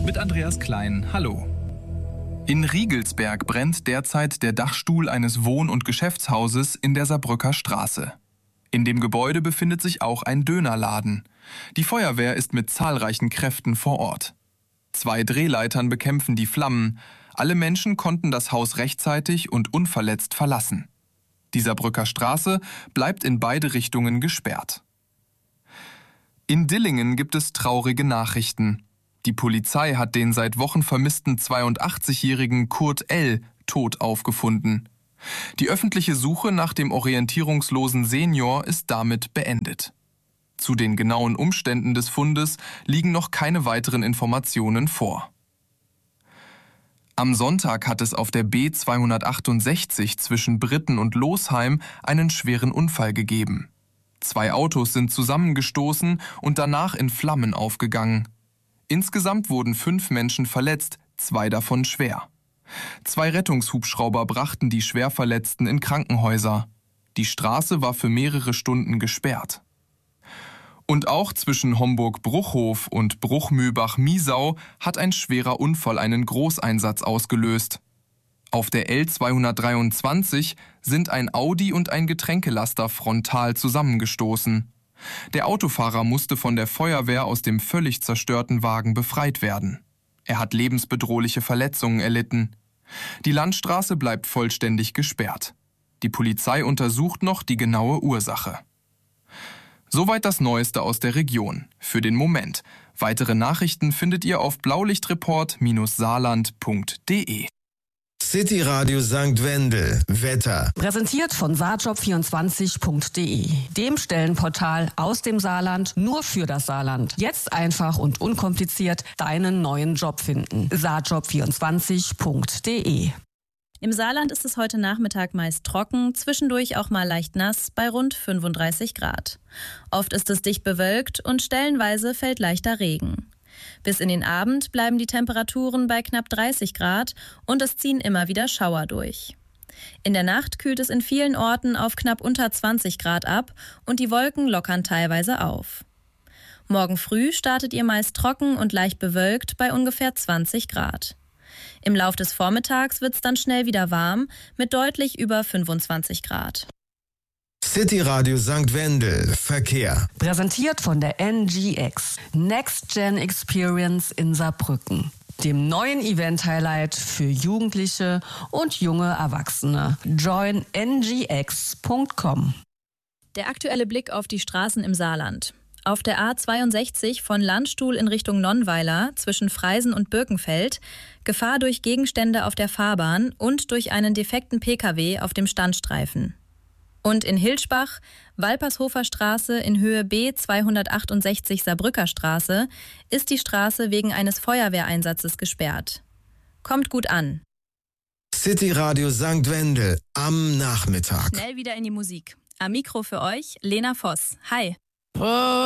mit Andreas Klein. Hallo. In Riegelsberg brennt derzeit der Dachstuhl eines Wohn- und Geschäftshauses in der Saarbrücker Straße. In dem Gebäude befindet sich auch ein Dönerladen. Die Feuerwehr ist mit zahlreichen Kräften vor Ort. 2 Drehleitern bekämpfen die Flammen. Alle Menschen konnten das Haus rechtzeitig und unverletzt verlassen. Die Saarbrücker Straße bleibt in beide Richtungen gesperrt. In Dillingen gibt es traurige Nachrichten. Die Polizei hat den seit Wochen vermissten 82-jährigen Kurt L. tot aufgefunden. Die öffentliche Suche nach dem orientierungslosen Senior ist damit beendet. Zu den genauen Umständen des Fundes liegen noch keine weiteren Informationen vor. Am Sonntag hat es auf der B268 zwischen Britten und Losheim einen schweren Unfall gegeben. 2 Autos sind zusammengestoßen und danach in Flammen aufgegangen. Insgesamt wurden 5 Menschen verletzt, 2 davon schwer. 2 Rettungshubschrauber brachten die Schwerverletzten in Krankenhäuser. Die Straße war für mehrere Stunden gesperrt. Und auch zwischen Homburg-Bruchhof und Bruchmühlbach-Miesau hat ein schwerer Unfall einen Großeinsatz ausgelöst. Auf der L223 sind ein Audi und ein Getränkelaster frontal zusammengestoßen. Der Autofahrer musste von der Feuerwehr aus dem völlig zerstörten Wagen befreit werden. Er hat lebensbedrohliche Verletzungen erlitten. Die Landstraße bleibt vollständig gesperrt. Die Polizei untersucht noch die genaue Ursache. Soweit das Neueste aus der Region. Für den Moment. Weitere Nachrichten findet ihr auf blaulichtreport-saarland.de. City Radio St. Wendel. Wetter. Präsentiert von saarjob24.de, dem Stellenportal aus dem Saarland nur für das Saarland. Jetzt einfach und unkompliziert deinen neuen Job finden. saarjob24.de. Im Saarland ist es heute Nachmittag meist trocken, zwischendurch auch mal leicht nass bei rund 35 Grad. Oft ist es dicht bewölkt und stellenweise fällt leichter Regen. Bis in den Abend bleiben die Temperaturen bei knapp 30 Grad und es ziehen immer wieder Schauer durch. In der Nacht kühlt es in vielen Orten auf knapp unter 20 Grad ab und die Wolken lockern teilweise auf. Morgen früh startet ihr meist trocken und leicht bewölkt bei ungefähr 20 Grad. Im Lauf des Vormittags wird es dann schnell wieder warm mit deutlich über 25 Grad. City Radio St. Wendel. Verkehr. Präsentiert von der NGX, Next Gen Experience in Saarbrücken, dem neuen Event-Highlight für Jugendliche und junge Erwachsene. Join ngx.com. Der aktuelle Blick auf die Straßen im Saarland. Auf der A62 von Landstuhl in Richtung Nonnweiler zwischen Freisen und Birkenfeld Gefahr durch Gegenstände auf der Fahrbahn und durch einen defekten Pkw auf dem Standstreifen. Und in Hilschbach, Walpershofer Straße in Höhe B268 Saarbrücker Straße, ist die Straße wegen eines Feuerwehreinsatzes gesperrt. Kommt gut an. City Radio St. Wendel am Nachmittag. Schnell wieder in die Musik. Am Mikro für euch Lena Voss. Hi.